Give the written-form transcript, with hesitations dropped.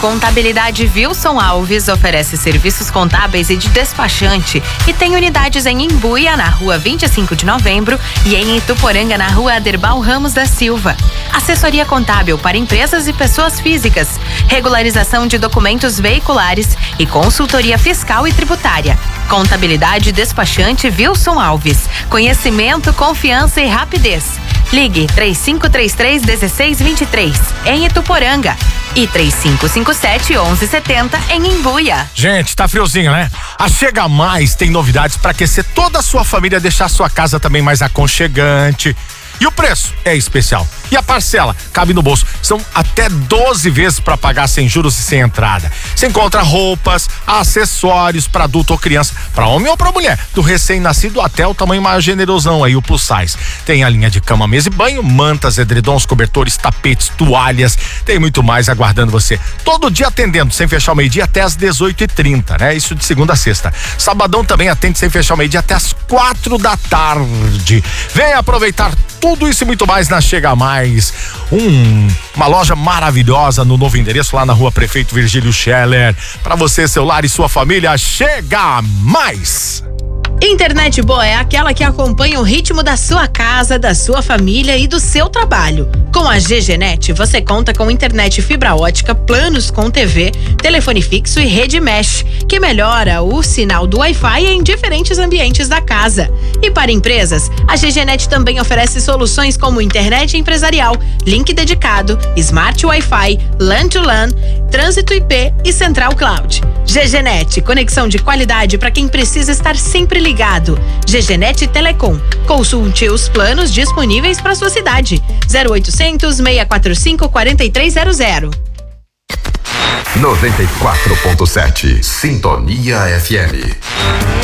Contabilidade Wilson Alves oferece serviços contábeis e de despachante e tem unidades em Imbuia, na rua 25 de novembro e em Ituporanga, na rua Aderbal Ramos da Silva. Assessoria contábil para empresas e pessoas físicas, regularização de documentos veiculares e consultoria fiscal e tributária. Contabilidade Despachante Wilson Alves. Conhecimento, confiança e rapidez. Ligue 3533-1623 em Ituporanga e 3557-1170 em Imbuia. Gente, tá friozinho, né? A Chega Mais tem novidades para aquecer toda a sua família, deixar sua casa também mais aconchegante. E o preço é especial. E a parcela cabe no bolso. São até 12 vezes para pagar sem juros e sem entrada. Você encontra roupas, acessórios para adulto ou criança, para homem ou para mulher, do recém-nascido até o tamanho mais generosão aí, o plus size. Tem a linha de cama, mesa e banho, mantas, edredons, cobertores, tapetes, toalhas. Tem muito mais aguardando você. Todo dia atendendo, sem fechar o meio-dia até às 18h30, né? Isso de segunda a sexta. Sabadão também atende sem fechar o meio-dia até às 4 da tarde. Venha aproveitar tudo isso e muito mais na Chega Mais. Uma loja maravilhosa no novo endereço lá na rua Prefeito Virgílio Scheller. Para você, seu lar e sua família, Chega Mais. Internet boa é aquela que acompanha o ritmo da sua casa, da sua família e do seu trabalho. Com a GGNet, você conta com internet fibra ótica, planos com TV, telefone fixo e rede mesh, que melhora o sinal do Wi-Fi em diferentes ambientes da casa. E para empresas, a GGNet também oferece soluções como internet empresarial, link dedicado, smart Wi-Fi, LAN to LAN, trânsito IP e central cloud. GGNet, conexão de qualidade para quem precisa estar sempre ligado. GGNet Telecom. Consulte os planos disponíveis para sua cidade. 0800 645 4300. 94.7 Sintonia FM.